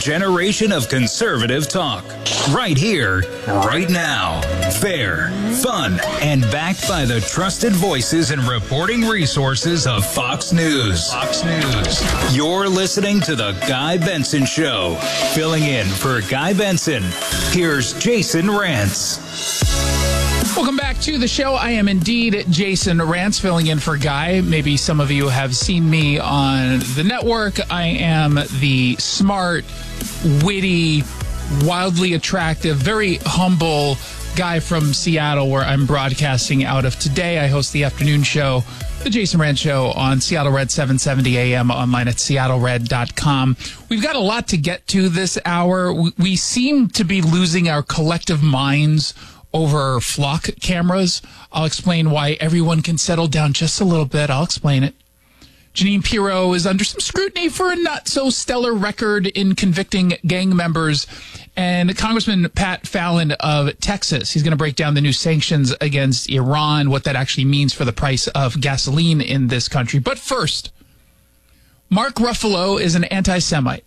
generation of conservative talk. Right here, right now. Fair, fun, and backed by the trusted voices and reporting resources of Fox News. Fox News. You're listening to The Guy Benson Show. Filling in for Guy Benson, here's Jason Rantz. Welcome back to the show. I am indeed Jason Rantz, filling in for Guy. Maybe some of you have seen me on the network. I am the smart, witty, wildly attractive, very humble guy from Seattle, where I'm broadcasting out of today. I host the afternoon show, The Jason Rantz Show, on Seattle Red 770 AM, online at seattlered.com. We've got a lot to get to this hour. We seem to be losing our collective minds over flock cameras. I'll explain why everyone can settle down just a little bit. I'll explain it. Jeanine Pirro is under some scrutiny for a not-so-stellar record in convicting gang members. And Congressman Pat Fallon of Texas, he's going to break down the new sanctions against Iran, what that actually means for the price of gasoline in this country. But first, Mark Ruffalo is an anti-Semite.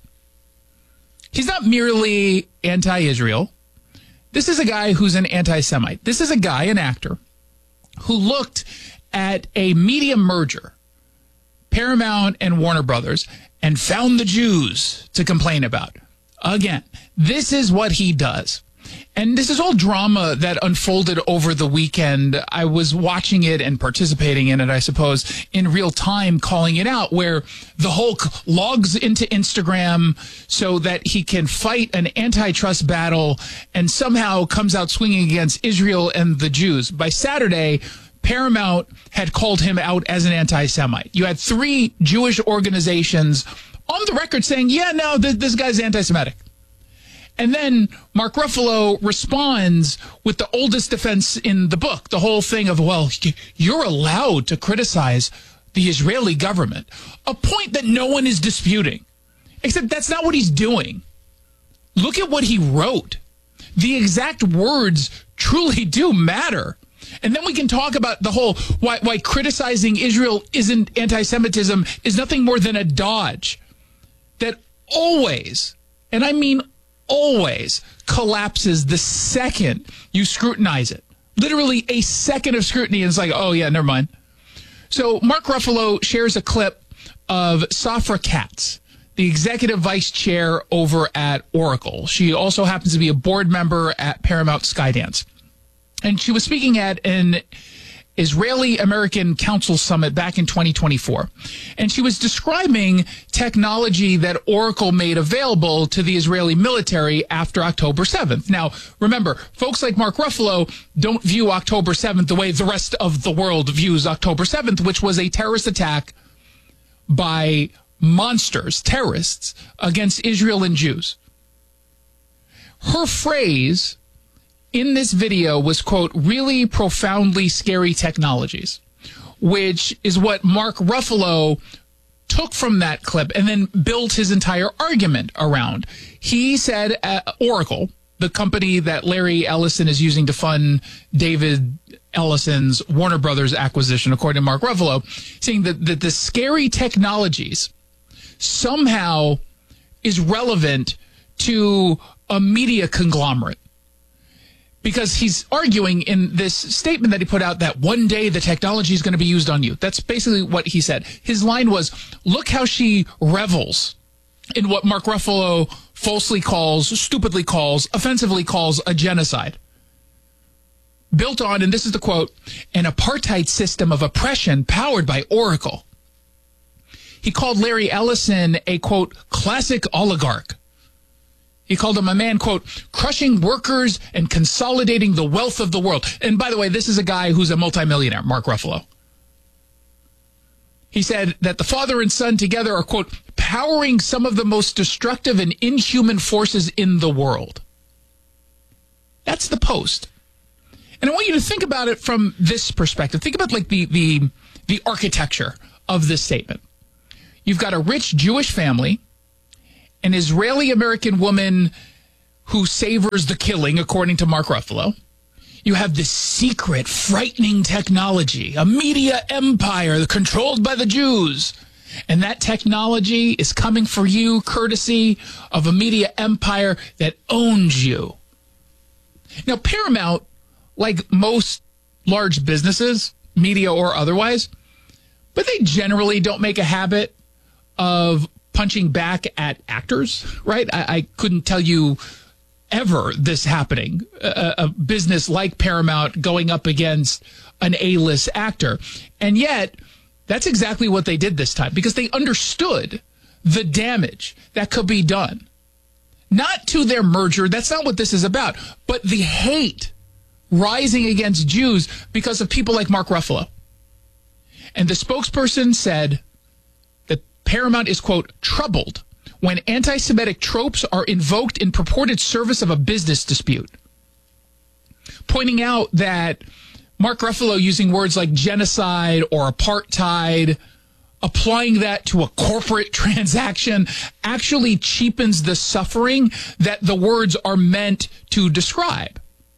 He's not merely anti-Israel. This is a guy who's an anti-Semite. This is a guy, an actor, who looked at a media merger, Paramount and Warner Brothers, and found the Jews to complain about. Again, this is what he does. And this is all drama that unfolded over the weekend. I was watching it and participating in it, I suppose, in real time, calling it out, where the Hulk logs into Instagram so that he can fight an antitrust battle and somehow comes out swinging against Israel and the Jews. By Saturday, Paramount had called him out as an anti-Semite. You had 3 Jewish organizations on the record saying, yeah, no, this guy's anti-Semitic. And then Mark Ruffalo responds with the oldest defense in the book, the whole thing of, well, you're allowed to criticize the Israeli government, a point that no one is disputing, except that's not what he's doing. Look at what he wrote. The exact words truly do matter. And then we can talk about the whole why criticizing Israel isn't anti-Semitism is nothing more than a dodge that always, and I mean always, collapses the second you scrutinize it. Literally a second of scrutiny, and it's like, oh yeah, never mind. So Mark Ruffalo shares a clip of Safra Katz, the executive vice chair over at Oracle. She also happens to be a board member at Paramount Skydance. And she was speaking at an Israeli-American Council Summit back in 2024. And she was describing technology that Oracle made available to the Israeli military after October 7th. Now, remember, folks like Mark Ruffalo don't view October 7th the way the rest of the world views October 7th, which was a terrorist attack by monsters, terrorists, against Israel and Jews. Her phrase in this video was, quote, really profoundly scary technologies, which is what Mark Ruffalo took from that clip and then built his entire argument around. He said Oracle, the company that Larry Ellison is using to fund David Ellison's Warner Brothers acquisition, according to Mark Ruffalo, saying that the scary technologies somehow is relevant to a media conglomerate. Because he's arguing in this statement that he put out that one day the technology is going to be used on you. That's basically what he said. His line was, look how she revels in what Mark Ruffalo falsely calls, stupidly calls, offensively calls a genocide. Built on, and this is the quote, an apartheid system of oppression powered by Oracle. He called Larry Ellison a, quote, classic oligarch. He called him a man, quote, crushing workers and consolidating the wealth of the world. And by the way, this is a guy who's a multimillionaire, Mark Ruffalo. He said that the father and son together are, quote, powering some of the most destructive and inhuman forces in the world. That's the Post. And I want you to think about it from this perspective. Think about like the architecture of this statement. You've got a rich Jewish family, an Israeli-American woman who savors the killing, according to Mark Ruffalo. You have this secret, frightening technology, a media empire controlled by the Jews And that technology is coming for you courtesy of a media empire that owns you. Now, Paramount, like most large businesses, media or otherwise, but they generally don't make a habit of punching back at actors, right? I couldn't tell you ever this happening, a business like Paramount going up against an A-list actor. And yet, that's exactly what they did this time, because they understood the damage that could be done. Not to their merger, that's not what this is about, but the hate rising against Jews because of people like Mark Ruffalo. And the spokesperson said that Paramount is, quote, troubled when anti-Semitic tropes are invoked in purported service of a business dispute, pointing out that Mark Ruffalo using words like genocide or apartheid, applying that to a corporate transaction, actually cheapens the suffering that the words are meant to describe.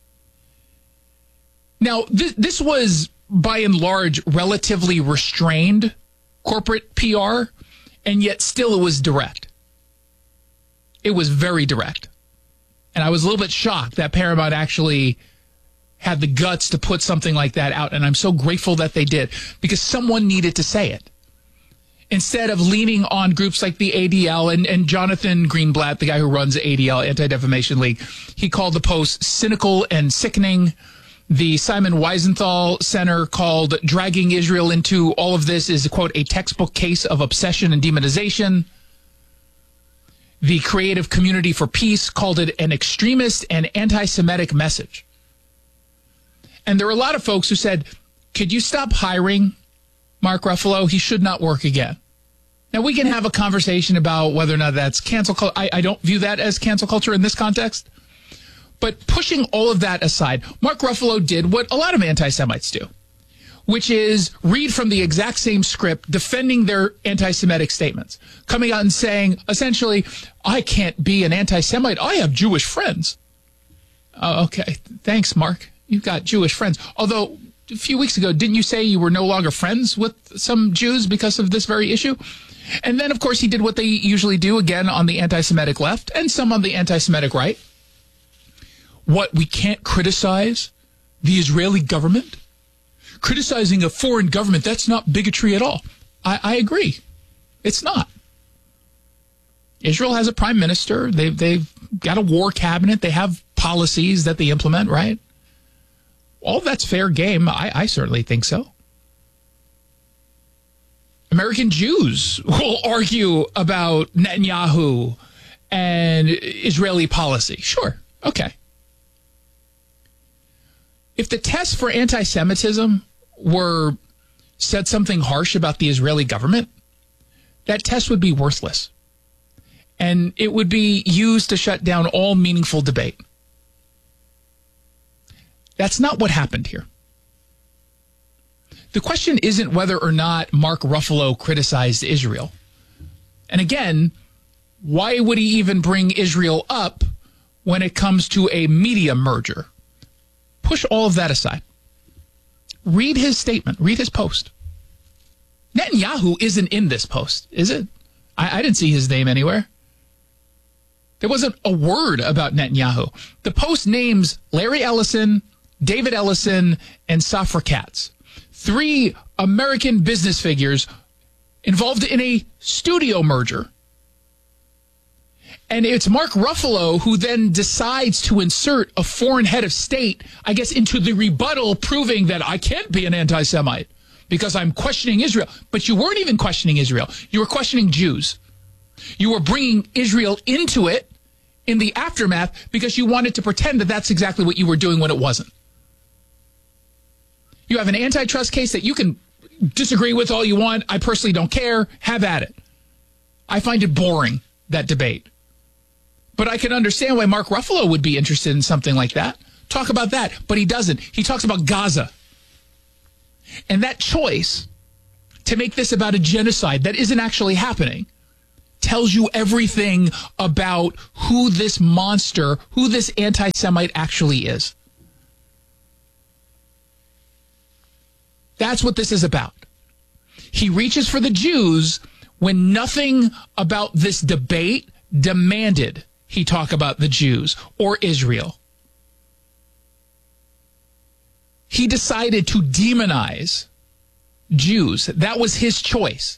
Now, this was, by and large, relatively restrained corporate PR, and yet still it was direct. It was very direct. And I was a little bit shocked that Paramount actually had the guts to put something like that out, and I'm so grateful that they did, because someone needed to say it. Instead of leaning on groups like the ADL and Jonathan Greenblatt, the guy who runs ADL, Anti-Defamation League, he called the post cynical and sickening. The Simon Wiesenthal Center called dragging Israel into all of this is, quote, a textbook case of obsession and demonization. The Creative Community for Peace called it an extremist and anti-Semitic message. And there were a lot of folks who said, could you stop hiring Mark Ruffalo? He should not work again. Now, we can have a conversation about whether or not that's cancel culture. I don't view that as cancel culture in this context. But pushing all of that aside, Mark Ruffalo did what a lot of anti-Semites do, which is read from the exact same script, defending their anti-Semitic statements, coming out and saying, essentially, I can't be an anti-Semite. I have Jewish friends. Okay, thanks, Mark. You've got Jewish friends. Although, a few weeks ago, didn't you say you were no longer friends with some Jews because of this very issue? And then, of course, he did what they usually do, again, on the anti-Semitic left and some on the anti-Semitic right. What, we can't criticize the Israeli government? Criticizing a foreign government, that's not bigotry at all. I agree. It's not. Israel has a prime minister. They've got a war cabinet. They have policies that they implement, right? All that's fair game. I certainly think so. American Jews will argue about Netanyahu and Israeli policy. Sure. Okay. If the test for anti-Semitism were said something harsh about the Israeli government, that test would be worthless. And it would be used to shut down all meaningful debate. That's not what happened here. The question isn't whether or not Mark Ruffalo criticized Israel. And again, why would he even bring Israel up when it comes to a media merger? Push all of that aside. Read his statement. Read his post. Netanyahu isn't in this post, is it? I didn't see his name anywhere. There wasn't a word about Netanyahu. The post names Larry Ellison, David Ellison, and Safra Katz, 3 American business figures involved in a studio merger. And it's Mark Ruffalo who then decides to insert a foreign head of state, I guess, into the rebuttal, proving that I can't be an anti-Semite because I'm questioning Israel. But you weren't even questioning Israel. You were questioning Jews. You were bringing Israel into it in the aftermath because you wanted to pretend that that's exactly what you were doing when it wasn't. You have an antitrust case that you can disagree with all you want. I personally don't care. Have at it. I find it boring, that debate. But I can understand why Mark Ruffalo would be interested in something like that. Talk about that. But he doesn't. He talks about Gaza. And that choice to make this about a genocide that isn't actually happening tells you everything about who this monster, who this anti-Semite actually is. That's what this is about. He reaches for the Jews when nothing about this debate demanded he talk about the Jews or Israel. He decided to demonize Jews. That was his choice.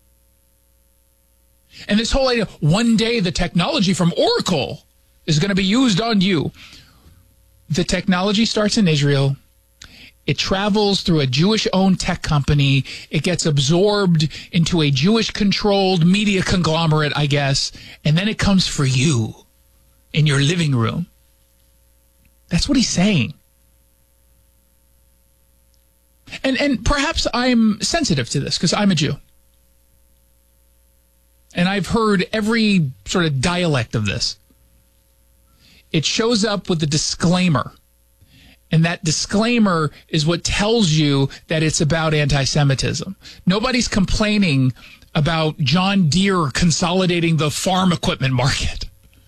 And this whole idea, one day the technology from Oracle is going to be used on you. The technology starts in Israel. It travels through a Jewish-owned tech company. It gets absorbed into a Jewish-controlled media conglomerate, I guess, and then it comes for you in your living room. That's what he's saying. And perhaps I'm sensitive to this because I'm a Jew. And I've heard every sort of dialect of this. It shows up with a disclaimer. And that disclaimer is what tells you that it's about anti-Semitism. Nobody's complaining about John Deere consolidating the farm equipment market.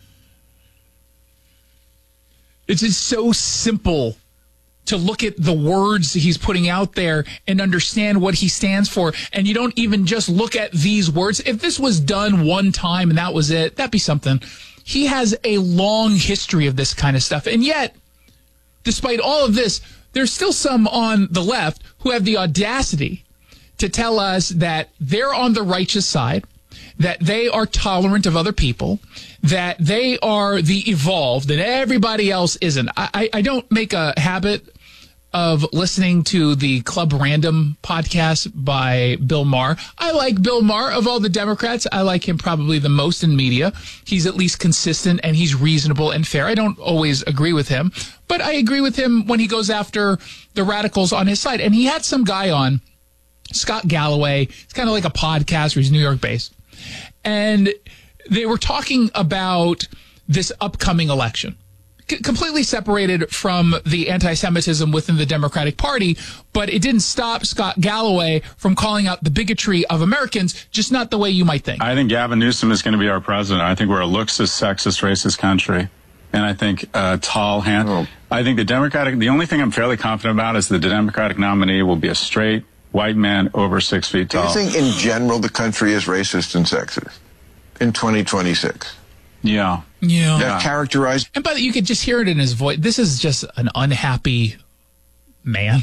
It's just so simple to look at the words he's putting out there and understand what he stands for. And you don't even just look at these words. If this was done one time and that was it, that'd be something. He has a long history of this kind of stuff. And yet, despite all of this, there's still some on the left who have the audacity to tell us that they're on the righteous side, that they are tolerant of other people, that they are the evolved, and everybody else isn't. I don't make a habit of listening to the Club Random podcast by Bill Maher. I like Bill Maher. Of all the Democrats, I like him probably the most in media. He's at least consistent and he's reasonable and fair. I don't always agree with him, but I agree with him when he goes after the radicals on his side. And he had some guy on, Scott Galloway. It's kind of like a podcaster. He's New York based. And they were talking about this upcoming election. Completely separated from the anti-Semitism within the Democratic Party, but it didn't stop Scott Galloway from calling out the bigotry of Americans, just not the way you might think. I think Gavin Newsom is going to be our president. I think we're a looksist, sexist, racist country. And I think tall hand. Oh. I think the only thing I'm fairly confident about is that the Democratic nominee will be a straight white man over 6 feet tall. Do you think in general the country is racist and sexist in 2026? Yeah. That characterized. And by the way, you could just hear it in his voice. This is just an unhappy man.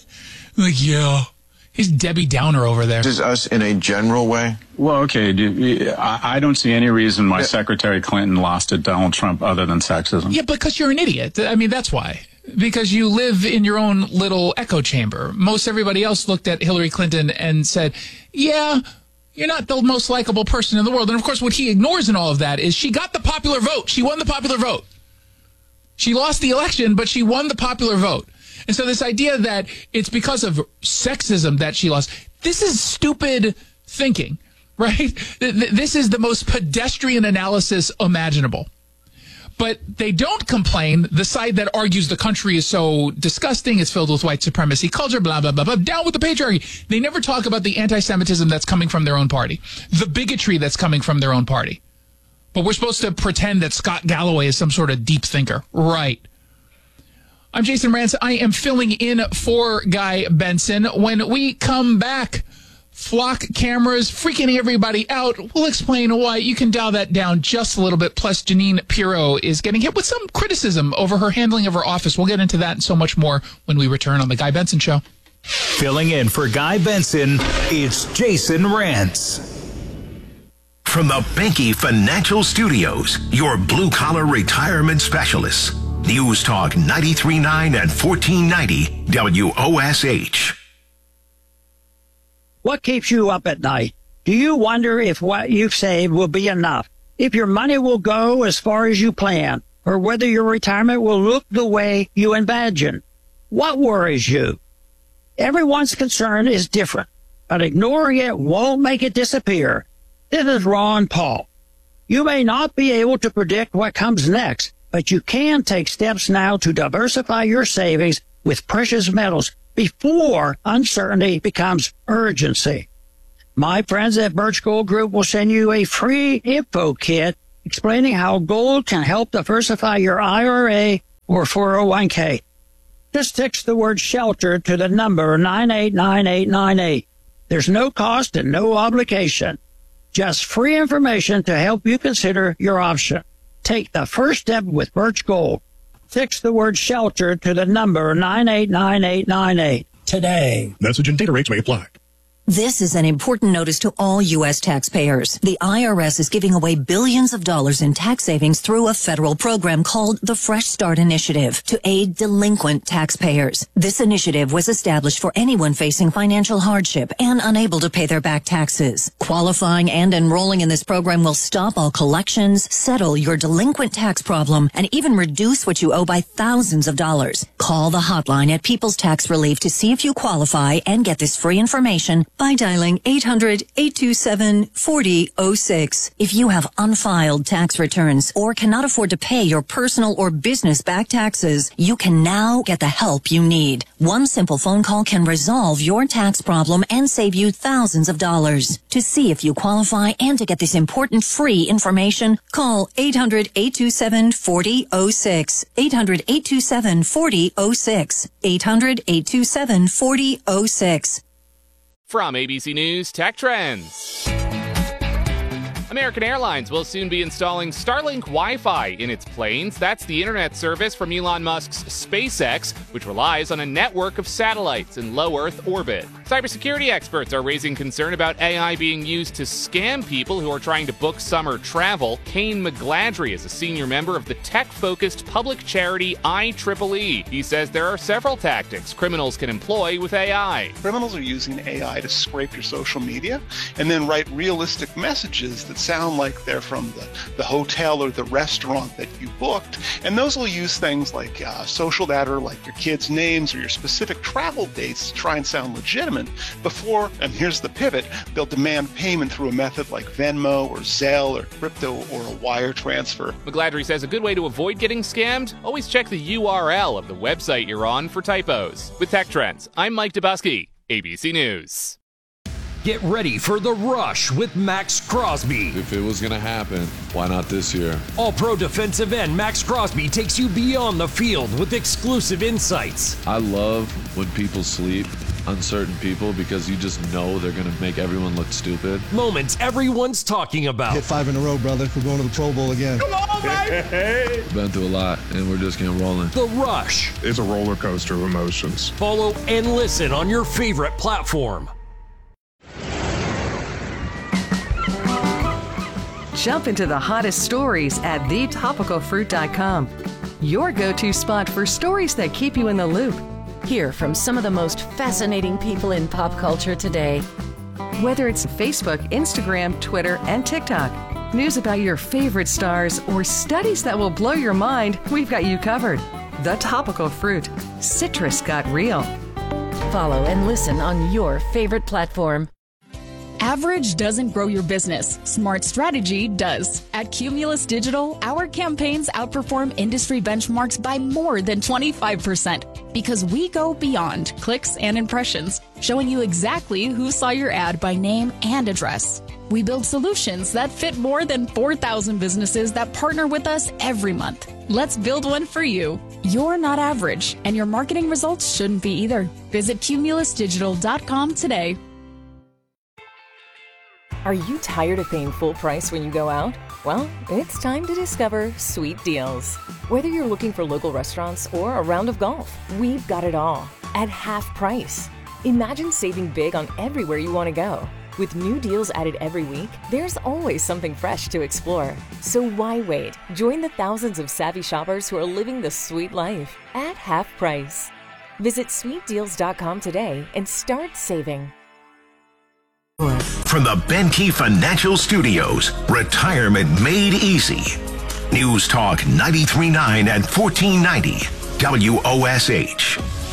Like, yeah, he's Debbie Downer over there. Is us in a general way? Well, okay. I don't see any reason why Secretary Clinton lost to Donald Trump other than sexism. Yeah, because you're an idiot. I mean, that's why. Because you live in your own little echo chamber. Most everybody else looked at Hillary Clinton and said, yeah, you're not the most likable person in the world. And, of course, what he ignores in all of that is she got the popular vote. She won the popular vote. She lost the election, but she won the popular vote. And so this idea that it's because of sexism that she lost, this is stupid thinking, right? This is the most pedestrian analysis imaginable. But they don't complain, the side that argues the country is so disgusting, it's filled with white supremacy culture, blah, blah, blah, blah, down with the patriarchy. They never talk about the anti-Semitism that's coming from their own party, the bigotry that's coming from their own party. But we're supposed to pretend that Scott Galloway is some sort of deep thinker. Right. I'm Jason Rantz. I am filling in for Guy Benson. When we come back, flock cameras freaking everybody out. We'll explain why. You can dial that down just a little bit. Plus, Janine Pirro is getting hit with some criticism over her handling of her office. We'll get into that and so much more when we return on The Guy Benson Show. Filling in for Guy Benson, it's Jason Rantz. From the Banky Financial Studios, your blue-collar retirement specialists. News Talk 93.9 and 1490 WOSH. What keeps you up at night? Do you wonder if what you've saved will be enough? If your money will go as far as you plan? Or whether your retirement will look the way you imagine? What worries you? Everyone's concern is different, but ignoring it won't make it disappear. This is Ron Paul. You may not be able to predict what comes next, but you can take steps now to diversify your savings with precious metals before uncertainty becomes urgency. My friends at Birch Gold Group will send you a free info kit explaining how gold can help diversify your IRA or 401k. Just text the word shelter to the number 989898. There's no cost and no obligation. Just free information to help you consider your option. Take the first step with Birch Gold. Text the word shelter to the number 989898 today. Message and data rates may apply. This is an important notice to all U.S. taxpayers. The IRS is giving away billions of dollars in tax savings through a federal program called the Fresh Start Initiative to aid delinquent taxpayers. This initiative was established for anyone facing financial hardship and unable to pay their back taxes. Qualifying and enrolling in this program will stop all collections, settle your delinquent tax problem, and even reduce what you owe by thousands of dollars. Call the hotline at People's Tax Relief to see if you qualify and get this free information by dialing 800-827-4006. If you have unfiled tax returns or cannot afford to pay your personal or business back taxes, you can now get the help you need. One simple phone call can resolve your tax problem and save you thousands of dollars. To see if you qualify and to get this important free information, call 800-827-4006. 800-827-4006. 800-827-4006. From ABC News Tech Trends. American Airlines will soon be installing Starlink Wi-Fi in its planes. That's the internet service from Elon Musk's SpaceX, which relies on a network of satellites in low Earth orbit. Cybersecurity experts are raising concern about AI being used to scam people who are trying to book summer travel. Kane McGladrey is a senior member of the tech-focused public charity IEEE. He says there are several tactics criminals can employ with AI. Criminals are using AI to scrape your social media and then write realistic messages that sound like they're from the hotel or the restaurant that you booked. And those will use things like social data, like your kids' names or your specific travel dates to try and sound legitimate before, and here's the pivot, they'll demand payment through a method like Venmo or Zelle or crypto or a wire transfer. McGladrey says a good way to avoid getting scammed, always check the URL of the website you're on for typos. With Tech Trends, I'm Mike Dubusky, ABC News. Get ready for The Rush with Max Crosby. If it was going to happen, why not this year? All-pro defensive end Max Crosby takes you beyond the field with exclusive insights. I love when people sleep on certain people because you just know they're going to make everyone look stupid. Moments everyone's talking about. Hit 5 in a row, brother. We're going to the Pro Bowl again. Come on, baby! Been through a lot, and we're just getting rolling. The Rush. It's a roller coaster of emotions. Follow and listen on your favorite platform. Jump into the hottest stories at thetopicalfruit.com. Your go-to spot for stories that keep you in the loop. Hear from some of the most fascinating people in pop culture today. Whether it's Facebook, Instagram, Twitter, and TikTok, news about your favorite stars, or studies that will blow your mind, we've got you covered. The Topical Fruit. Citrus got real. Follow and listen on your favorite platform. Average doesn't grow your business. Smart strategy does. At Cumulus Digital, our campaigns outperform industry benchmarks by more than 25% because we go beyond clicks and impressions, showing you exactly who saw your ad by name and address. We build solutions that fit more than 4,000 businesses that partner with us every month. Let's build one for you. You're not average, and your marketing results shouldn't be either. Visit cumulusdigital.com today. Are you tired of paying full price when you go out? Well, it's time to discover Sweet Deals. Whether you're looking for local restaurants or a round of golf, we've got it all at half price. Imagine saving big on everywhere you want to go. With new deals added every week, there's always something fresh to explore. So why wait? Join the thousands of savvy shoppers who are living the sweet life at half price. Visit sweetdeals.com today and start saving. From the Benke Financial Studios, Retirement Made Easy. News Talk 93.9 and 1490 WOSH.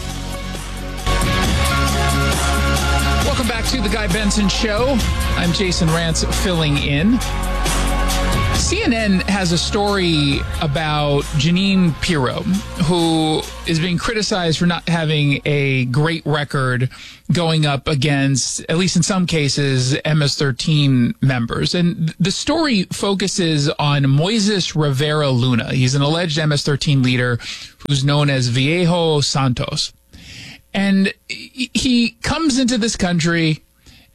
Welcome back to the Guy Benson Show. I'm Jason Rantz filling in. CNN has a story about Jeanine Pirro, who is being criticized for not having a great record going up against, at least in some cases, MS-13 members. And the story focuses on Moises Rivera Luna. He's an alleged MS-13 leader who's known as Viejo Santos. And he comes into this country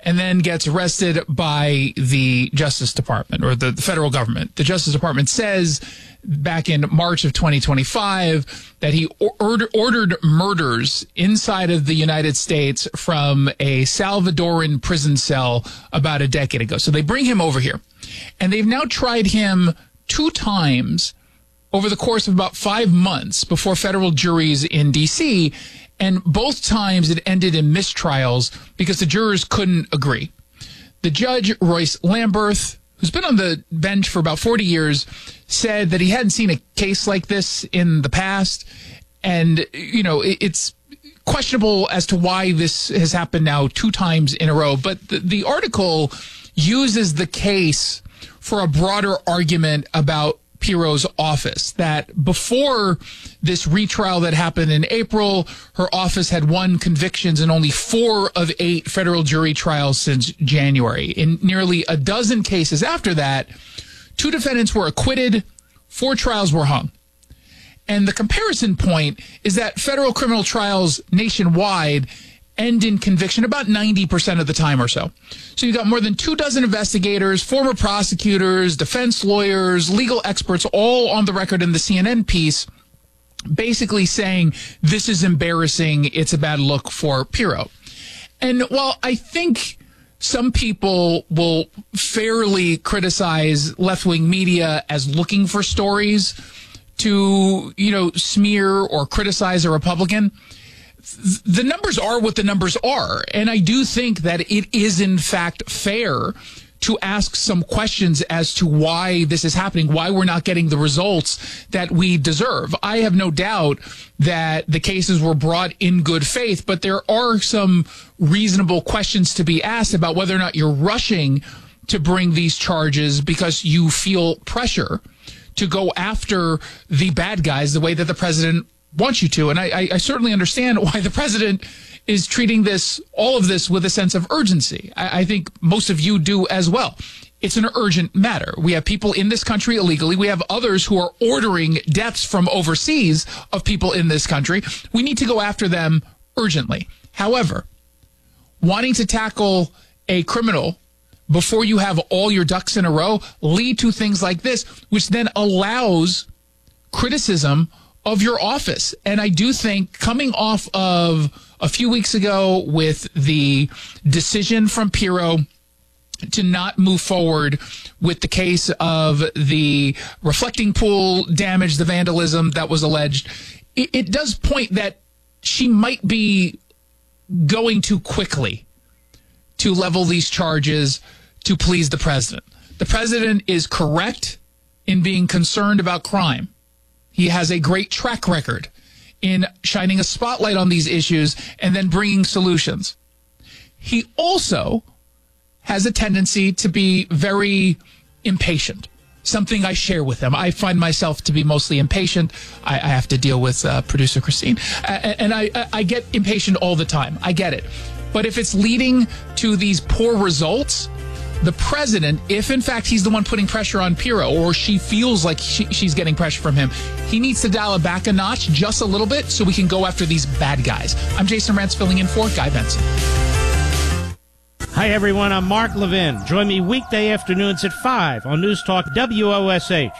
and then gets arrested by the Justice Department or the federal government. The Justice Department says back in March of 2025 that he ordered murders inside of the United States from a Salvadoran prison cell about a decade ago. So they bring him over here, and they've now tried him 2 times over the course of about 5 months before federal juries in D.C., and both times it ended in mistrials because the jurors couldn't agree. The judge, Royce Lamberth, who's been on the bench for about 40 years, said that he hadn't seen a case like this in the past. And, you know, it's questionable as to why this has happened now 2 times in a row. But the article uses the case for a broader argument about Pirro's office, that before this retrial that happened in April, her office had 1 convictions in only 4 of 8 federal jury trials since January. In nearly a dozen cases after that, 2 defendants were acquitted, 4 trials were hung. And the comparison point is that federal criminal trials nationwide end in conviction about 90% of the time or so. So you got more than 24 investigators, former prosecutors, defense lawyers, legal experts, all on the record in the CNN piece, basically saying this is embarrassing, it's a bad look for Pirro. And while I think some people will fairly criticize left-wing media as looking for stories to, you know, smear or criticize a Republican, the numbers are what the numbers are. And I do think that it is, in fact, fair to ask some questions as to why this is happening, why we're not getting the results that we deserve. I have no doubt that the cases were brought in good faith, but there are some reasonable questions to be asked about whether or not you're rushing to bring these charges because you feel pressure to go after the bad guys the way that the president wants you to. And I certainly understand why the president is treating all of this with a sense of urgency. I think most of you do as well. It's an urgent matter. We have people in this country illegally. We have others who are ordering deaths from overseas of people in this country. We need to go after them urgently. However, wanting to tackle a criminal before you have all your ducks in a row lead to things like this, which then allows criticism of your office. And I do think coming off of a few weeks ago with the decision from Pirro to not move forward with the case of the reflecting pool damage, the vandalism that was alleged, it does point that she might be going too quickly to level these charges to please the president. The president is correct in being concerned about crime. He has a great track record in shining a spotlight on these issues and then bringing solutions. He also has a tendency to be very impatient, something I share with him. I find myself to be mostly impatient. I have to deal with producer Christine, and I get impatient all the time. I get it. But if it's leading to these poor results, the president, if in fact he's the one putting pressure on Pirro, or she feels like she's getting pressure from him, he needs to dial it back a notch just a little bit so we can go after these bad guys. I'm Jason Rantz filling in for Guy Benson. Hi, everyone. I'm Mark Levin. Join me weekday afternoons at 5 on News Talk WOSH.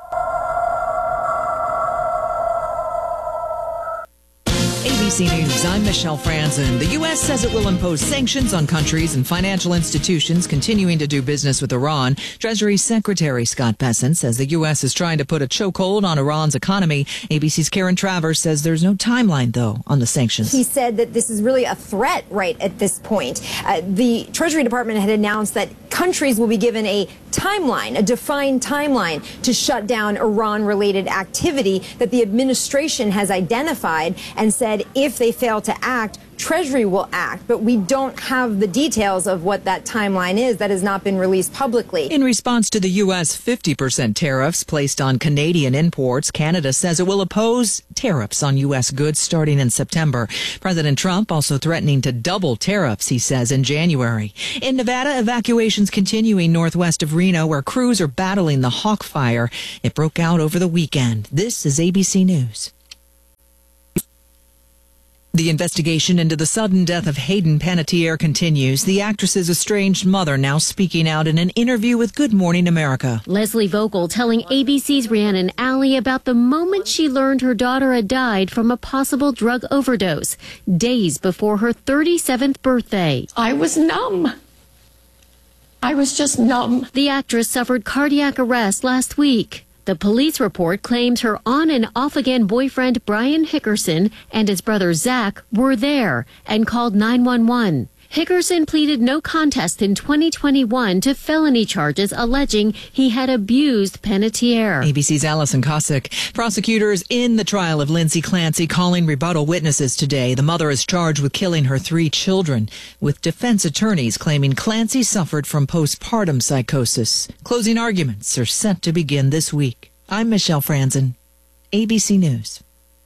ABC News, I'm Michelle Franzen. The U.S. says it will impose sanctions on countries and financial institutions continuing to do business with Iran. Treasury Secretary Scott Bessent says the U.S. is trying to put a chokehold on Iran's economy. ABC's Karen Travers says there's no timeline, though, on the sanctions. He said that this is really a threat right at this point. The Treasury Department had announced that countries will be given a timeline, a defined timeline to shut down Iran-related activity that the administration has identified and said if they fail to act, Treasury will act, but we don't have the details of what that timeline is. That has not been released publicly. In response to the U.S. 50% tariffs placed on Canadian imports, Canada says it will oppose tariffs on U.S. goods starting in September. President Trump also threatening to double tariffs, he says, in January. In Nevada, evacuations continuing northwest of Reno, where crews are battling the Hawk Fire. It broke out over the weekend. This is ABC News. The investigation into the sudden death of Hayden Panettiere continues. The actress's estranged mother now speaking out in an interview with Good Morning America. Leslie Vogel telling ABC's Rhiannon Alley about the moment she learned her daughter had died from a possible drug overdose, days before her 37th birthday. I was numb. I was just numb. The actress suffered cardiac arrest last week. The police report claims her on and off again boyfriend Brian Hickerson and his brother Zach were there and called 911. Hickerson pleaded no contest in 2021 to felony charges alleging he had abused Panettiere. ABC's Allison Cossack. Prosecutors in the trial of Lindsay Clancy calling rebuttal witnesses today. The mother is charged with killing her 3 children, with defense attorneys claiming Clancy suffered from postpartum psychosis. Closing arguments are set to begin this week. I'm Michelle Franzen, ABC News.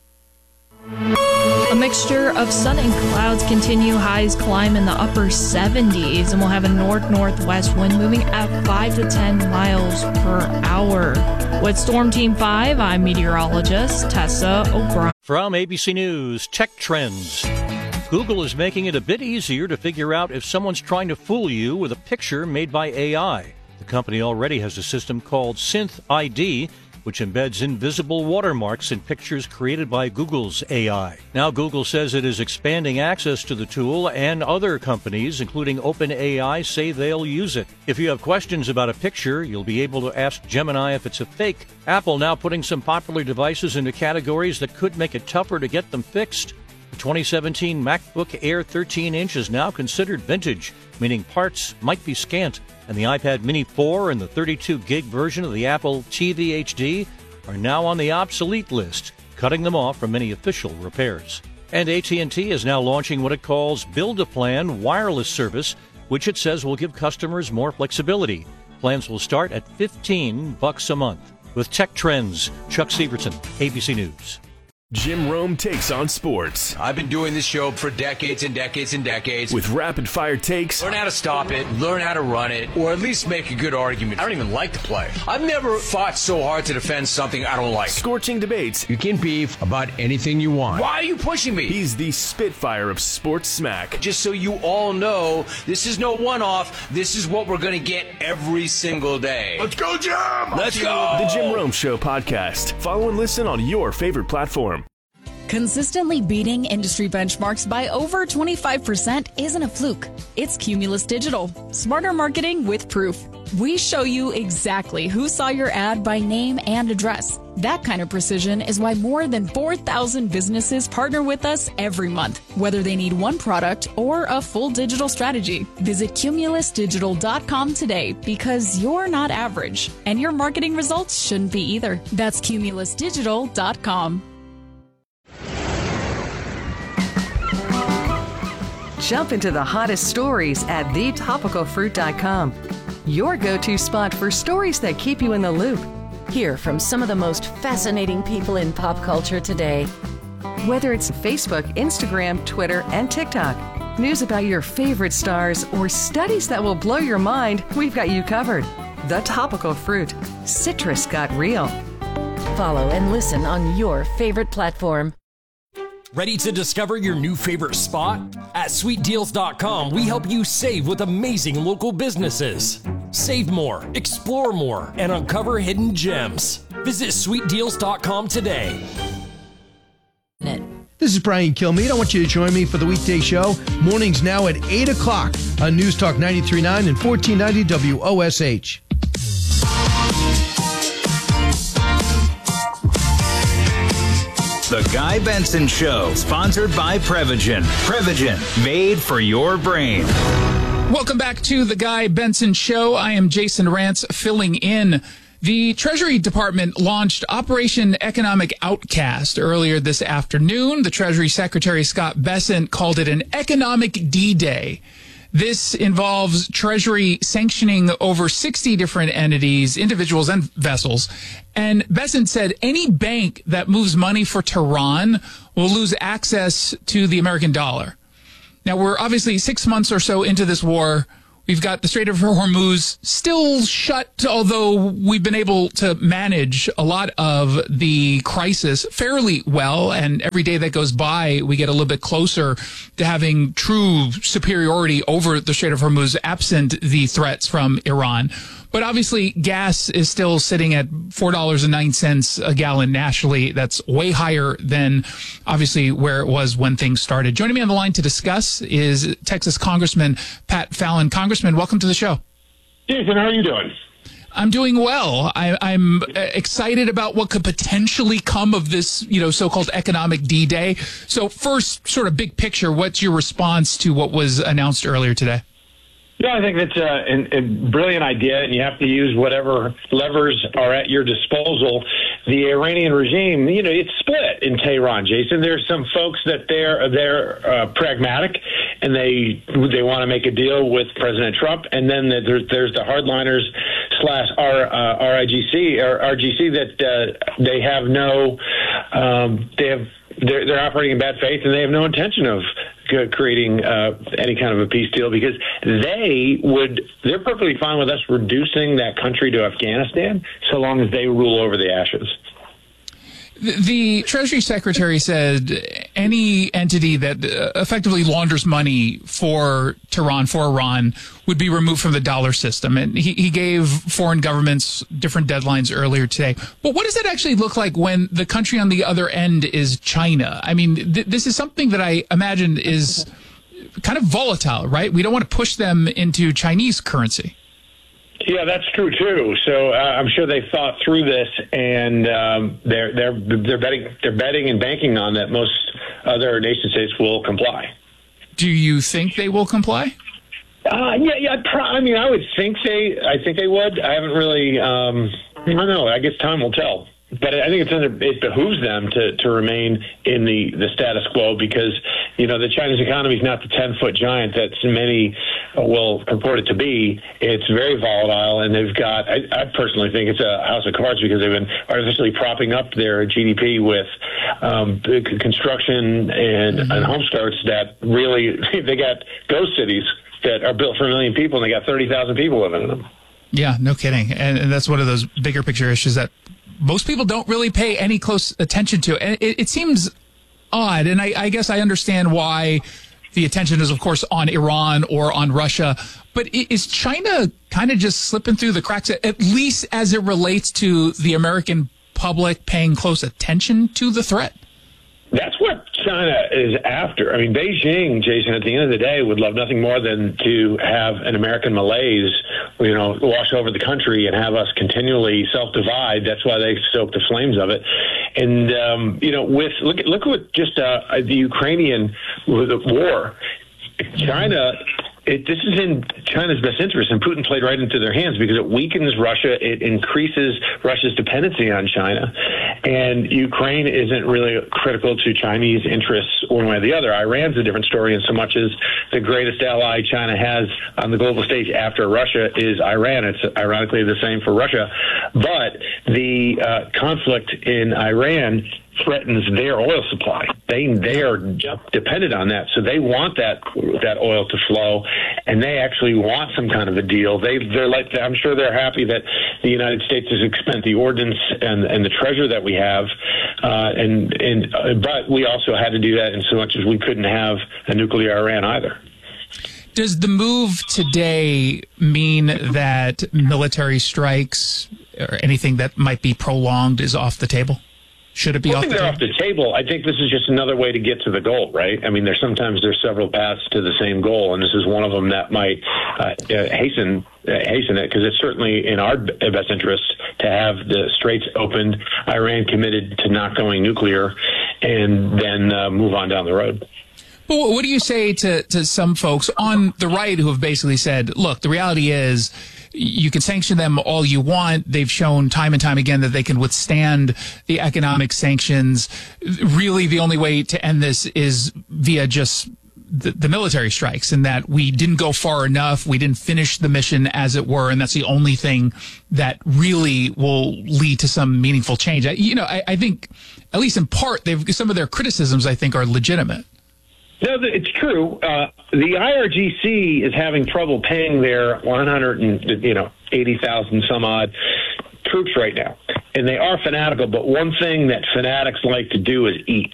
A mixture of sun and clouds continue. Highs climb in the upper 70s, and we'll have a north-northwest wind moving at 5 to 10 miles per hour. With Storm Team 5, I'm meteorologist Tessa O'Brien. From ABC News, Tech Trends. Google is making it a bit easier to figure out if someone's trying to fool you with a picture made by AI. The company already has a system called Synth ID, which embeds invisible watermarks in pictures created by Google's AI. Now Google says it is expanding access to the tool, and other companies, including OpenAI, say they'll use it. If you have questions about a picture, you'll be able to ask Gemini if it's a fake. Apple now putting some popular devices into categories that could make it tougher to get them fixed. The 2017 MacBook Air 13-inch is now considered vintage, meaning parts might be scant. And the iPad Mini 4 and the 32-gig version of the Apple TV HD are now on the obsolete list, cutting them off from any official repairs. And AT&T is now launching what it calls Build-A-Plan wireless service, which it says will give customers more flexibility. Plans will start at $15 a month. With Tech Trends, Chuck Sievertson, ABC News. Jim Rome takes on sports. I've been doing this show for decades and decades and decades. With rapid-fire takes. Learn how to stop it, learn how to run it, or at least make a good argument. I don't even like the play. I've never fought so hard to defend something I don't like. Scorching debates. You can beef about anything you want. Why are you pushing me? He's the Spitfire of sports smack. Just so you all know, this is no one-off. This is what we're going to get every single day. Let's go, Jim! Let's go! The Jim Rome Show podcast. Follow and listen on your favorite platform. Consistently beating industry benchmarks by over 25% isn't a fluke. It's Cumulus Digital. Smarter marketing with proof. We show you exactly who saw your ad by name and address. That kind of precision is why more than 4,000 businesses partner with us every month, whether they need one product or a full digital strategy. Visit cumulusdigital.com today, because you're not average, and your marketing results shouldn't be either. That's cumulusdigital.com. Jump into the hottest stories at thetopicalfruit.com. Your go-to spot for stories that keep you in the loop. Hear from some of the most fascinating people in pop culture today. Whether it's Facebook, Instagram, Twitter, and TikTok, news about your favorite stars, or studies that will blow your mind, we've got you covered. The Topical Fruit. Citrus got real. Follow and listen on your favorite platform. Ready to discover your new favorite spot? At sweetdeals.com, we help you save with amazing local businesses. Save more, explore more, and uncover hidden gems. Visit sweetdeals.com today. This is Brian Kilmeade. I want you to join me for the weekday show. Mornings now at 8 o'clock on News Talk 93.9 and 1490 WOSH. The Guy Benson Show, sponsored by Prevagen. Prevagen, made for your brain. Welcome back to the Guy Benson Show. I am Jason Rantz, filling in. The Treasury Department launched Operation Economic Outcast earlier this afternoon. The Treasury Secretary, Scott Bessent, called it an economic D-Day. This involves Treasury sanctioning over 60 different entities, individuals, and vessels. And Bessent said any bank that moves money for Tehran will lose access to the American dollar. Now, we're obviously 6 months or so into this war. We've got the Strait of Hormuz still shut, although we've been able to manage a lot of the crisis fairly well. And every day that goes by, we get a little bit closer to having true superiority over the Strait of Hormuz, absent the threats from Iran. But obviously, gas is still sitting at $4.09 a gallon nationally. That's way higher than, obviously, where it was when things started. Joining me on the line to discuss is Texas Congressman Pat Fallon. Congressman, welcome to the show. Jason, how are you doing? I'm doing well. I'm excited about what could potentially come of this, so-called economic D-Day. So first, sort of big picture, what's your response to what was announced earlier today? Yeah, I think that's a brilliant idea, and you have to use whatever levers are at your disposal. The Iranian regime, it's split in Tehran, Jason. There's some folks that they're pragmatic, and they want to make a deal with President Trump, and then there's the hardliners / RGC that they have no, they're operating in bad faith, and they have no intention of creating any kind of a peace deal, because they're perfectly fine with us reducing that country to Afghanistan so long as they rule over the ashes. The Treasury Secretary said any entity that effectively launders money for Tehran, for Iran, would be removed from the dollar system. And he gave foreign governments different deadlines earlier today. But what does it actually look like when the country on the other end is China? I mean, this is something that I imagine is kind of volatile, right? We don't want to push them into Chinese currency. Yeah, that's true too. So I'm sure they thought through this, and they're betting and banking on that most other nation states will comply. Do you think they will comply? I would think I think they would. I haven't really. I don't know. I guess time will tell. But I think it behooves them to remain in the status quo, because the Chinese economy is not the 10-foot giant that many will purport it to be. It's very volatile, and they've got. I personally think it's a house of cards, because they've been artificially propping up their GDP with construction and home starts that really they got ghost cities that are built for 1 million people, and they got 30,000 people living in them. Yeah, no kidding. And that's one of those bigger picture issues that most people don't really pay any close attention to. And it seems odd, and I guess I understand why the attention is, of course, on Iran or on Russia. But is China kind of just slipping through the cracks, at least as it relates to the American public paying close attention to the threat? That's what China is after. I mean, Beijing, Jason, at the end of the day, would love nothing more than to have an American malaise, wash over the country and have us continually self-divide. That's why they stoke the flames of it. And, look at just the Ukrainian war. China, this is in China's best interest, and Putin played right into their hands, because it weakens Russia. It increases Russia's dependency on China. And Ukraine isn't really critical to Chinese interests one way or the other. Iran's a different story, in so much as the greatest ally China has on the global stage after Russia is Iran. It's ironically the same for Russia. But the conflict in Iran threatens their oil supply. They are dependent on that, so they want that oil to flow, and they actually want some kind of a deal. I'm sure they're happy that the United States has expended the ordnance and the treasure that we have, but we also had to do that in so much as we couldn't have a nuclear Iran either. Does the move today mean that military strikes or anything that might be prolonged is off the table? Should it be off the table? They're off the table. I think this is just another way to get to the goal, right? I mean, there's several paths to the same goal, and this is one of them that might hasten it, because it's certainly in our best interest to have the straits opened, Iran committed to not going nuclear, and then move on down the road. But what do you say to some folks on the right who have basically said, look, the reality is you can sanction them all you want. They've shown time and time again that they can withstand the economic sanctions. Really, the only way to end this is via just the military strikes, and that we didn't go far enough. We didn't finish the mission, as it were, and that's the only thing that really will lead to some meaningful change. I think, at least in part, some of their criticisms, I think, are legitimate. No, it's true. The IRGC is having trouble paying their 180,000 some odd troops right now, and they are fanatical. But one thing that fanatics like to do is eat.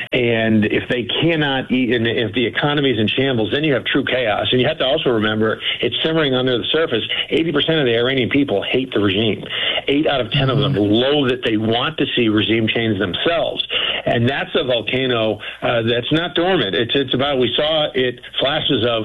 And if they cannot eat, and if the economy is in shambles, then you have true chaos. And you have to also remember, it's simmering under the surface. 80% of the Iranian people hate the regime. 8 out of 10 of them loathe it. They want to see regime change themselves. And that's a volcano that's not dormant. It's about, we saw it, flashes of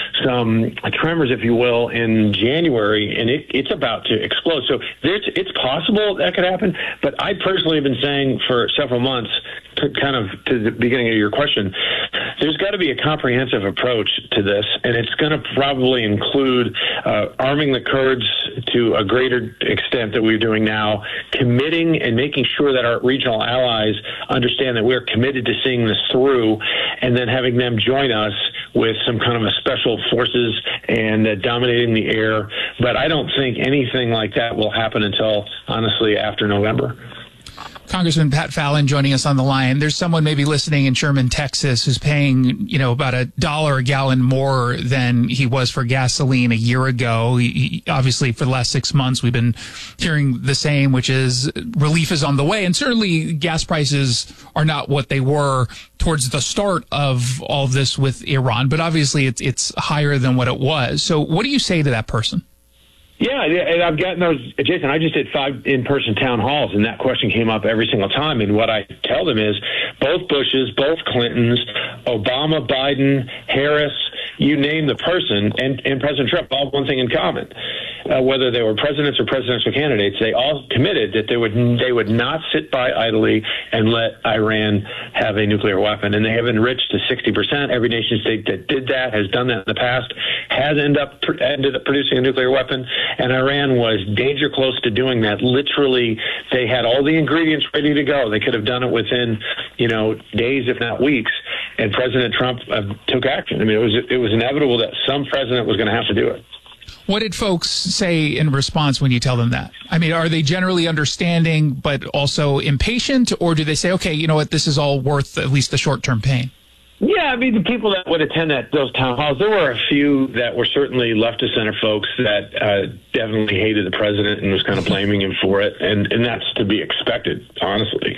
some tremors, if you will, in January, and it's about to explode. So it's possible that could happen. But I personally have been saying for several months, to the beginning of your question, there's got to be a comprehensive approach to this, and it's going to probably include arming the Kurds to a greater extent that we're doing now, committing and making sure that our regional allies understand that we're committed to seeing this through, and then having them join us with some kind of a special forces and dominating the air. But I don't think anything like that will happen until, honestly, after November. Congressman Pat Fallon joining us on the line. There's someone maybe listening in Sherman, Texas, who's paying, about $1 a gallon more than he was for gasoline a year ago. Obviously, for the last 6 months, we've been hearing the same, which is relief is on the way. And certainly gas prices are not what they were towards the start of all of this with Iran. But obviously, it's higher than what it was. So what do you say to that person? Yeah, and I've gotten those, Jason. I just did 5 in-person town halls, and that question came up every single time. And what I tell them is both Bushes, both Clintons, Obama, Biden, Harris, you name the person, and President Trump all have one thing in common. Whether they were presidents or presidential candidates, they all committed that they would not sit by idly and let Iran have a nuclear weapon. And they have enriched to 60%. Every nation state that did that, has done that in the past, has ended up producing a nuclear weapon. And Iran was danger close to doing that. Literally, they had all the ingredients ready to go. They could have done it within, days, if not weeks. And President Trump took action. I mean, it was inevitable that some president was going to have to do it. What did folks say in response when you tell them that? I mean, are they generally understanding but also impatient, or do they say, okay, you know what, this is all worth at least the short-term pain? Yeah, I mean, the people that would attend those town halls, there were a few that were certainly left-of-center folks that definitely hated the president and was kind of blaming him for it, and that's to be expected, honestly.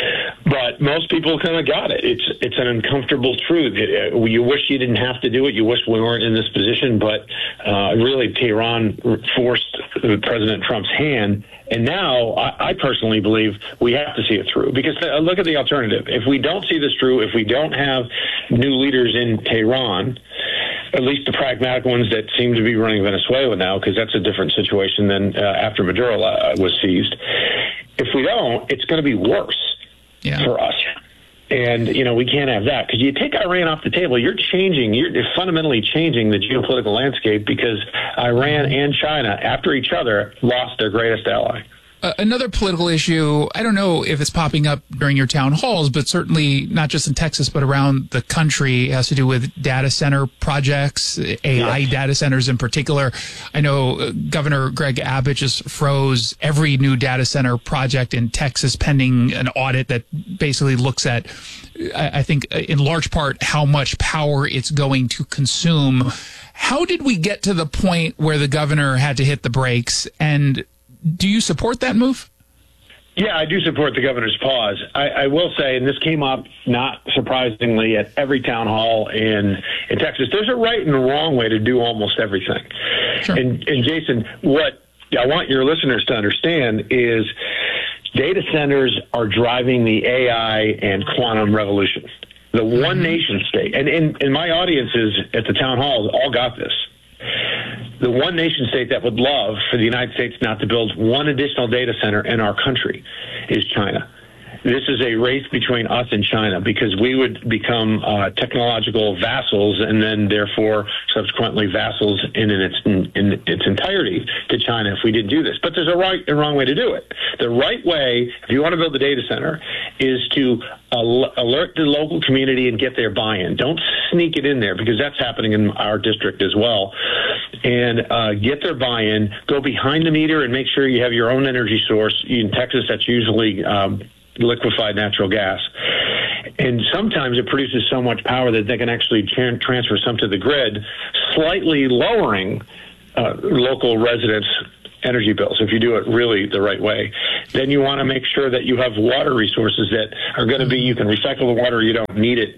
But most people kind of got it. It's an uncomfortable truth. You wish you didn't have to do it. You wish we weren't in this position, but really Tehran forced President Trump's hand. And now I personally believe we have to see it through, because look at the alternative. If we don't see this through, if we don't have new leaders in Tehran, at least the pragmatic ones that seem to be running Venezuela now, because that's a different situation than after Maduro was seized. If we don't, it's going to be worse for us. And, we can't have that, because you take Iran off the table, you're fundamentally changing the geopolitical landscape, because Iran and China, after each other, lost their greatest ally. Another political issue, I don't know if it's popping up during your town halls, but certainly not just in Texas, but around the country, has to do with data center projects, AI data centers in particular. I know Governor Greg Abbott just froze every new data center project in Texas pending an audit that basically looks at, I think, in large part, how much power it's going to consume. How did we get to the point where the governor had to hit the brakes, and do you support that move? Yeah, I do support the governor's pause. I will say, and this came up, not surprisingly, at every town hall in Texas, there's a right and a wrong way to do almost everything. Sure. And Jason, what I want your listeners to understand is data centers are driving the AI and quantum revolution. The one nation state, and my audiences at the town halls all got this. The one nation state that would love for the United States not to build one additional data center in our country is China. This is a race between us and China, because we would become technological vassals, and then therefore subsequently vassals in its entirety to China if we didn't do this. But there's a right and wrong way to do it. The right way, if you want to build a data center, is to alert the local community and get their buy-in. Don't sneak it in there, because that's happening in our district as well. And get their buy-in, go behind the meter and make sure you have your own energy source. In Texas, that's usually liquefied natural gas. And sometimes it produces so much power that they can actually transfer some to the grid, slightly lowering local residents' energy bills if you do it really the right way. Then you want to make sure that you have water resources that are going to be, you can recycle the water, you don't need it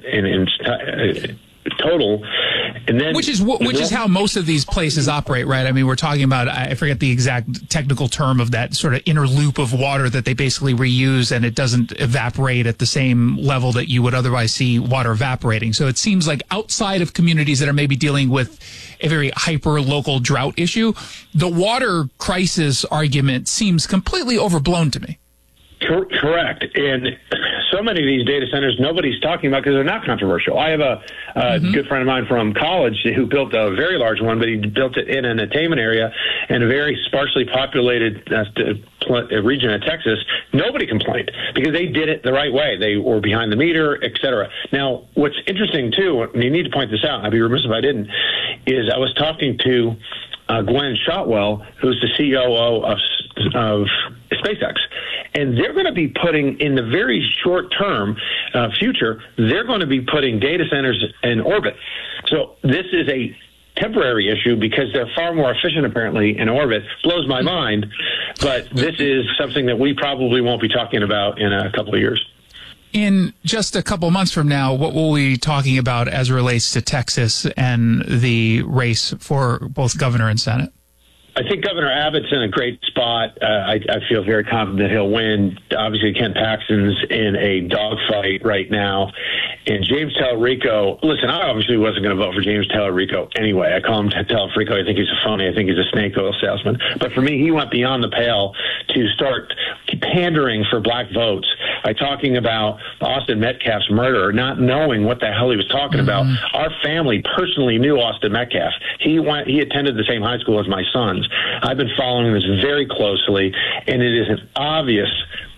in total. And then which is how most of these places operate, right? I mean, we're talking about, I forget the exact technical term of that sort of inner loop of water that they basically reuse, and it doesn't evaporate at the same level that you would otherwise see water evaporating. So it seems like outside of communities that are maybe dealing with a very hyper local drought issue, the water crisis argument seems completely overblown to me. Correct. And so many of these data centers nobody's talking about because they're not controversial. I have a good friend of mine from college who built a very large one, but he built it in an attainment area in a very sparsely populated region of Texas. Nobody complained because they did it the right way. They were behind the meter, et cetera. Now, what's interesting, too, and you need to point this out, I'd be remiss if I didn't, is I was talking to Glenn Shotwell, who's the COO of SpaceX. And they're going to be putting, in the very short term future, they're going to be putting data centers in orbit. So this is a temporary issue because they're far more efficient, apparently, in orbit. Blows my mind. But this is something that we probably won't be talking about in a couple of years. In just a couple months from now, what will we be talking about as it relates to Texas and the race for both governor and Senate? I think Governor Abbott's in a great spot. I feel very confident he'll win. Obviously, Ken Paxton's in a dogfight right now. And James Tallarico, listen, I obviously wasn't going to vote for James Tallarico anyway. I call him Tallarico. I think he's a phony. I think he's a snake oil salesman. But for me, he went beyond the pale to start pandering for black votes by talking about Austin Metcalf's murder, not knowing what the hell he was talking about. Our family personally knew Austin Metcalf. He attended the same high school as my sons. I've been following this very closely, and it is an obvious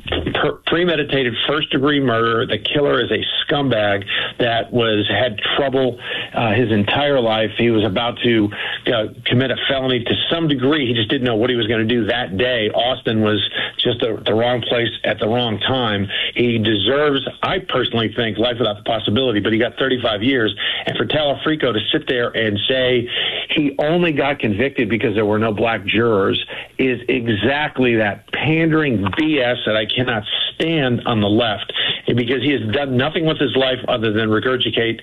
premeditated first-degree murder. The killer is a scumbag that had trouble his entire life. He was about to commit a felony to some degree. He just didn't know what he was going to do that day. Austin was just at the wrong place at the wrong time. He deserves, I personally think, life without the possibility, but he got 35 years. And for Tallarico to sit there and say he only got convicted because there were no black jurors is exactly that pandering BS that I cannot stand on the left, because he has done nothing with his life other than regurgitate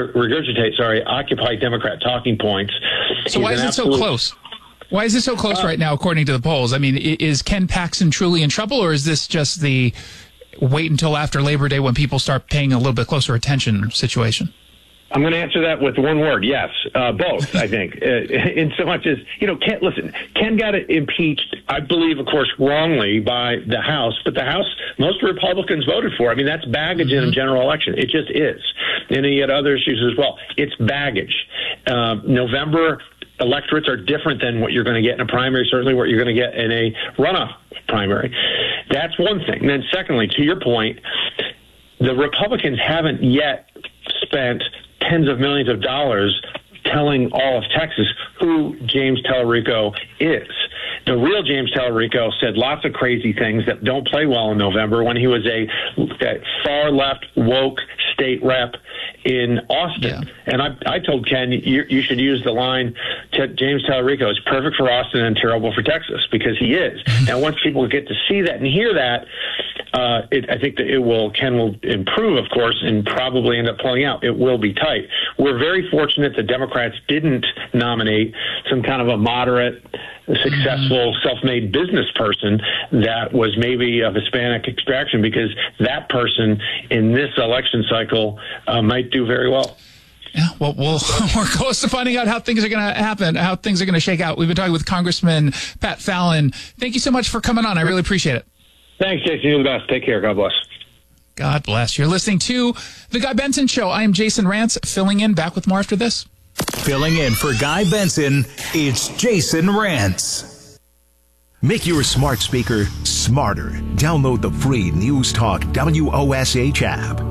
Occupy Democrat talking points. So why is it so close? Why is it so close right now, according to the polls? I mean, is Ken Paxton truly in trouble, or is this just the wait until after Labor Day when people start paying a little bit closer attention situation? I'm going to answer that with one word. Yes, both, I think. In so much as, Ken got impeached, I believe, of course, wrongly by the House, but the House, most Republicans voted for. I mean, that's baggage in a general election. It just is. And he had other issues as well. It's baggage. November electorates are different than what you're going to get in a primary, certainly what you're going to get in a runoff primary. That's one thing. And then secondly, to your point, the Republicans haven't yet spent tens of millions of dollars telling all of Texas who James Tallarico is. The real James Tallarico said lots of crazy things that don't play well in November when he was a far left woke state rep in Austin. Yeah. And I told Ken, you should use the line, James Tallarico is perfect for Austin and terrible for Texas, because he is. Now, once people get to see that and hear that, I think that Ken will improve, of course, and probably end up pulling out. It will be tight. We're very fortunate the Democrats didn't nominate some kind of a moderate, successful, self-made business person that was maybe of Hispanic extraction, because that person in this election cycle might do very well. Yeah, well, we're close to finding out how things are going to happen, how things are going to shake out. We've been talking with Congressman Pat Fallon. Thank you so much for coming on. I really appreciate it. Thanks, Jason. You're the best. Take care. God bless. God bless. You're listening to The Guy Benson Show. I am Jason Rantz, filling in. Back with more after this. Filling in for Guy Benson, it's Jason Rantz. Make your smart speaker smarter. Download the free News Talk WOSH app.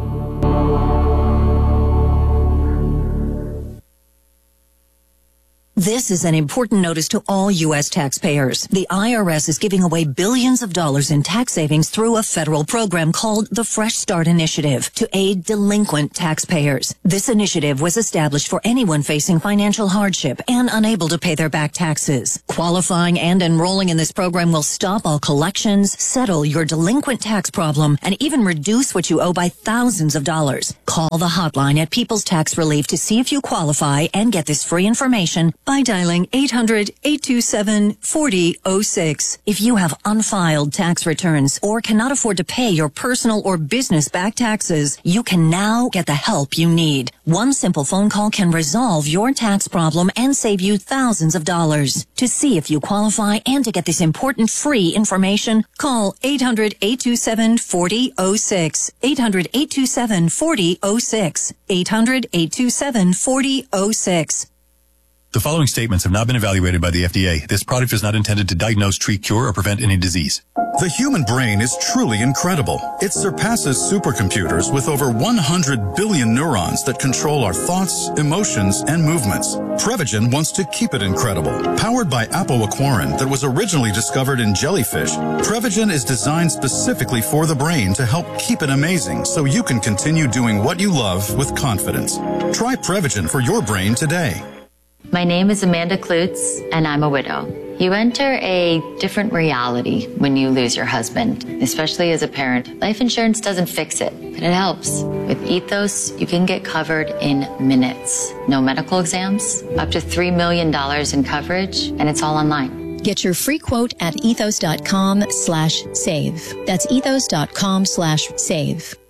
This is an important notice to all U.S. taxpayers. The IRS is giving away billions of dollars in tax savings through a federal program called the Fresh Start Initiative to aid delinquent taxpayers. This initiative was established for anyone facing financial hardship and unable to pay their back taxes. Qualifying and enrolling in this program will stop all collections, settle your delinquent tax problem, and even reduce what you owe by thousands of dollars. Call the hotline at People's Tax Relief to see if you qualify and get this free information by dialing 800-827-4006. If you have unfiled tax returns or cannot afford to pay your personal or business back taxes, you can now get the help you need. One simple phone call can resolve your tax problem and save you thousands of dollars. To see if you qualify and to get this important free information, call 800-827-4006. 800-827-4006. 800-827-4006. The following statements have not been evaluated by the FDA. This product is not intended to diagnose, treat, cure, or prevent any disease. The human brain is truly incredible. It surpasses supercomputers with over 100 billion neurons that control our thoughts, emotions, and movements. Prevagen wants to keep it incredible. Powered by apoaquarin that was originally discovered in jellyfish, Prevagen is designed specifically for the brain to help keep it amazing so you can continue doing what you love with confidence. Try Prevagen for your brain today. My name is Amanda Klutz, and I'm a widow. You enter a different reality when you lose your husband, especially as a parent. Life insurance doesn't fix it, but it helps. With Ethos, you can get covered in minutes. No medical exams, up to $3 million in coverage, and it's all online. Get your free quote at ethos.com/save. That's ethos.com/save.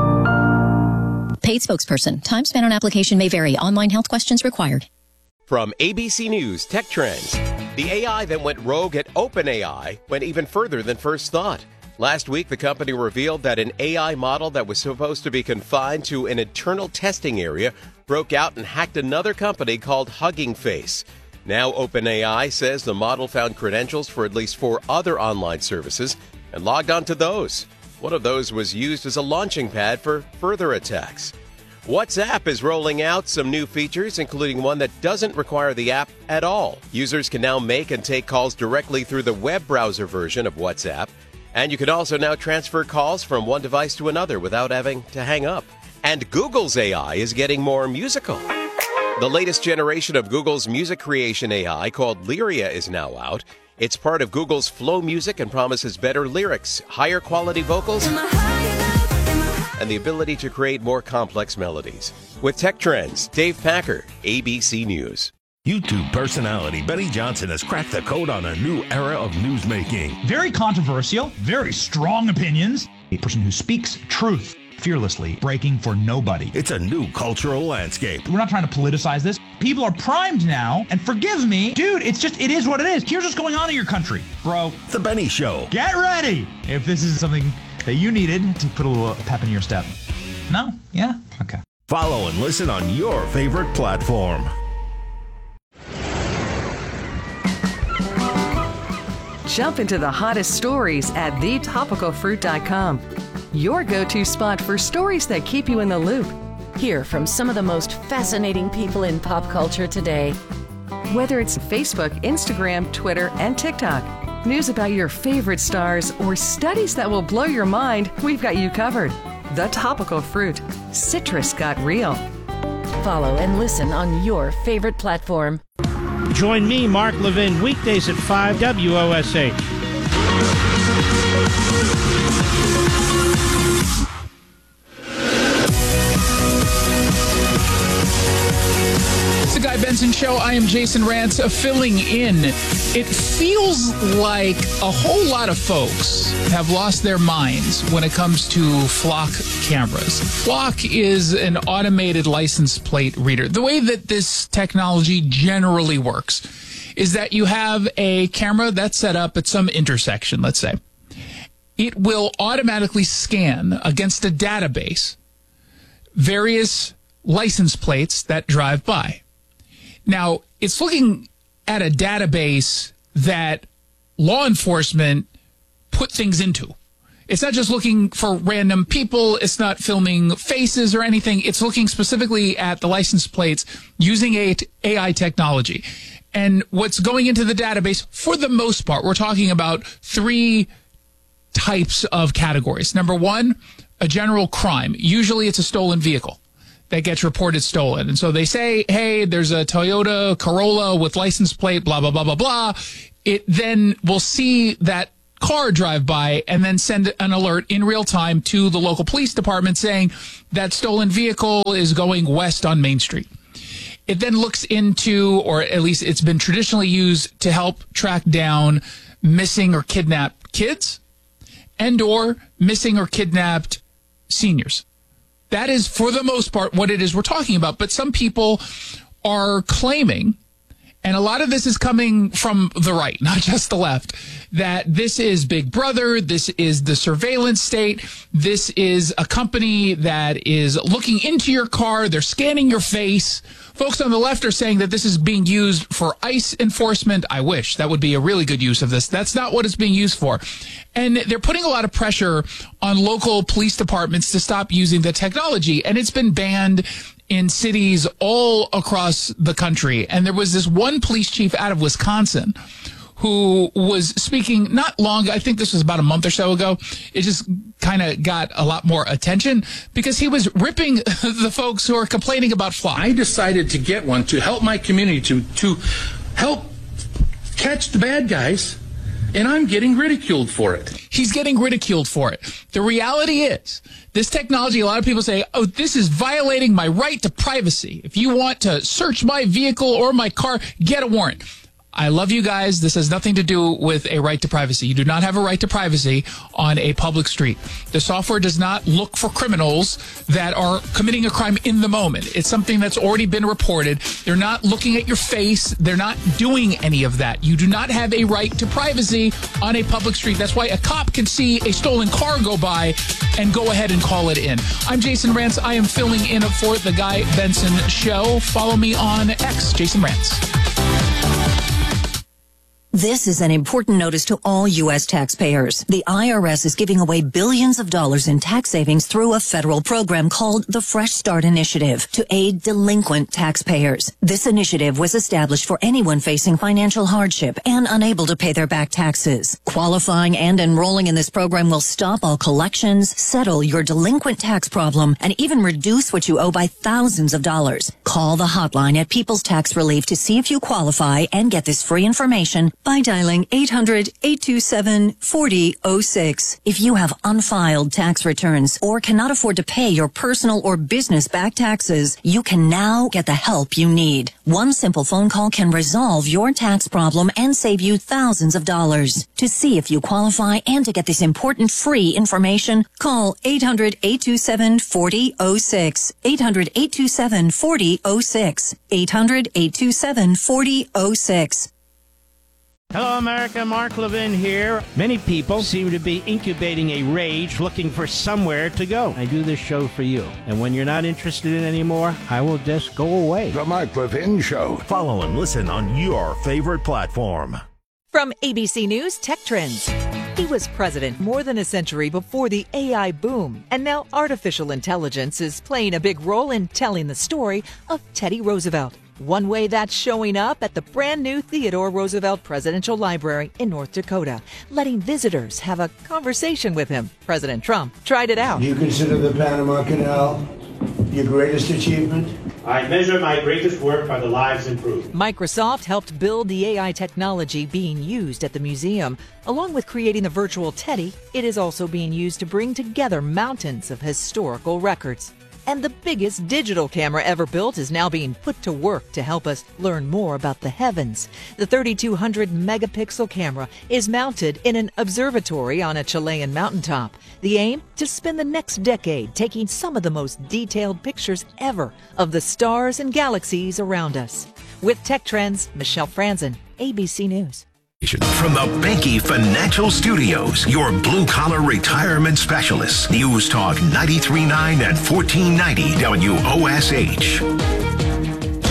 Paid spokesperson. Time spent on application may vary. Online health questions required. From ABC News Tech Trends, the AI that went rogue at OpenAI went even further than first thought. Last week, the company revealed that an AI model that was supposed to be confined to an internal testing area broke out and hacked another company called Hugging Face. Now, OpenAI says the model found credentials for at least 4 other online services and logged onto those. One of those was used as a launching pad for further attacks. WhatsApp is rolling out some new features, including one that doesn't require the app at all. Users can now make and take calls directly through the web browser version of WhatsApp. And you can also now transfer calls from one device to another without having to hang up. And Google's AI is getting more musical. The latest generation of Google's music creation AI, called Lyria, is now out. It's part of Google's Flow Music and promises better lyrics, higher quality vocals, and the ability to create more complex melodies. With Tech Trends, Dave Packer, ABC News. YouTube personality Benny Johnson has cracked the code on a new era of newsmaking. Very controversial, very strong opinions. A person who speaks truth fearlessly, breaking for nobody. It's a new cultural landscape. We're not trying to politicize this. People are primed now, and forgive me, dude, it is what it is. Here's what's going on in your country, bro. The Benny Show. Get ready if this is something that you needed to put a little pep in your step. No? Yeah? Okay. Follow and listen on your favorite platform. Jump into the hottest stories at thetopicalfruit.com. Your go-to spot for stories that keep you in the loop. Hear from some of the most fascinating people in pop culture today. Whether it's Facebook, Instagram, Twitter, and TikTok. News about your favorite stars or studies that will blow your mind, we've got you covered. The Topical Fruit. Citrus got real. Follow and listen on your favorite platform. Join me, Mark Levin, weekdays at 5 WOSH. It's the Guy Benson Show. I am Jason Rantz, filling in. It feels like a whole lot of folks have lost their minds when it comes to Flock cameras. Flock is an automated license plate reader. The way that this technology generally works is that you have a camera that's set up at some intersection, let's say. It will automatically scan against a database various license plates that drive by. Now, it's looking at a database that law enforcement put things into. It's not just looking for random people. It's not filming faces or anything. It's looking specifically at the license plates using AI technology. And what's going into the database, for the most part, we're talking about 3 types of categories. Number 1, a general crime. Usually it's a stolen vehicle that gets reported stolen. And so they say, hey, there's a Toyota Corolla with license plate, blah, blah, blah, blah, blah. It then will see that car drive by and then send an alert in real time to the local police department saying that stolen vehicle is going west on Main Street. It then looks into, or at least it's been traditionally used to help track down missing or kidnapped kids and or missing or kidnapped seniors. That is, for the most part, what it is we're talking about. But some people are claiming, and a lot of this is coming from the right, not just the left, that this is Big Brother, this is the surveillance state, this is a company that is looking into your car, they're scanning your face. Folks on the left are saying that this is being used for ICE enforcement. I wish that would be a really good use of this. That's not what it's being used for. And they're putting a lot of pressure on local police departments to stop using the technology. And it's been banned in cities all across the country. And there was this one police chief out of Wisconsin who was speaking not long, I think this was about a month or so ago. It just kind of got a lot more attention because he was ripping the folks who are complaining about FLOC. I decided to get one to help my community, to help catch the bad guys, and I'm getting ridiculed for it. He's getting ridiculed for it. The reality is, this technology, a lot of people say, oh, this is violating my right to privacy. If you want to search my vehicle or my car, get a warrant. I love you guys. This has nothing to do with a right to privacy. You do not have a right to privacy on a public street. The software does not look for criminals that are committing a crime in the moment. It's something that's already been reported. They're not looking at your face. They're not doing any of that. You do not have a right to privacy on a public street. That's why a cop can see a stolen car go by and go ahead and call it in. I'm Jason Rantz. I am filling in for the Guy Benson Show. Follow me on X, Jason Rantz. This is an important notice to all U.S. taxpayers. The IRS is giving away billions of dollars in tax savings through a federal program called the Fresh Start Initiative to aid delinquent taxpayers. This initiative was established for anyone facing financial hardship and unable to pay their back taxes. Qualifying and enrolling in this program will stop all collections, settle your delinquent tax problem, and even reduce what you owe by thousands of dollars. Call the hotline at People's Tax Relief to see if you qualify and get this free information by dialing 800-827-4006. If you have unfiled tax returns or cannot afford to pay your personal or business back taxes, you can now get the help you need. One simple phone call can resolve your tax problem and save you thousands of dollars. To see if you qualify and to get this important free information, call 800-827-4006. 800-827-4006. 800-827-4006. Hello, America. Mark Levin here. Many people seem to be incubating a rage looking for somewhere to go. I do this show for you. And when you're not interested in it anymore, I will just go away. The Mark Levin Show. Follow and listen on your favorite platform. From ABC News Tech Trends. He was president more than a century before the AI boom, and now artificial intelligence is playing a big role in telling the story of Teddy Roosevelt. One way that's showing up at the brand new Theodore Roosevelt Presidential Library in North Dakota, letting visitors have a conversation with him. President Trump tried it out. Do you consider the Panama Canal your greatest achievement? I measure my greatest work by the lives improved. Microsoft helped build the AI technology being used at the museum. Along with creating the virtual Teddy, it is also being used to bring together mountains of historical records. And the biggest digital camera ever built is now being put to work to help us learn more about the heavens. The 3,200 megapixel camera is mounted in an observatory on a Chilean mountaintop. The aim? To spend the next decade taking some of the most detailed pictures ever of the stars and galaxies around us. With Tech Trends, Michelle Franzen, ABC News. From the Banky Financial Studios, your blue-collar retirement specialists. News Talk 93.9 and 1490 WOSH.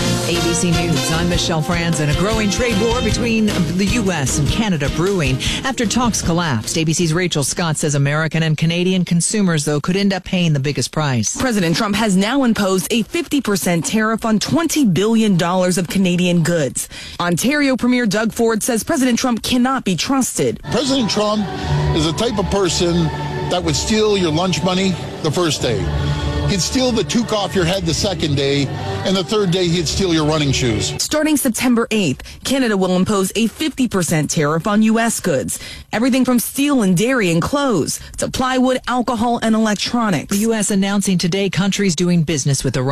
ABC News, I'm Michelle Franzen. A growing trade war between the U.S. and Canada brewing after talks collapsed. ABC's Rachel Scott says American and Canadian consumers, though, could end up paying the biggest price. President Trump has now imposed a 50% tariff on $20 billion of Canadian goods. Ontario Premier Doug Ford says President Trump cannot be trusted. President Trump is the type of person that would steal your lunch money the first day. He'd steal the toque off your head the second day, and the third day he'd steal your running shoes. Starting September 8th, Canada will impose a 50% tariff on U.S. goods. Everything from steel and dairy and clothes to plywood, alcohol, and electronics. The U.S. announcing today countries doing business with Iran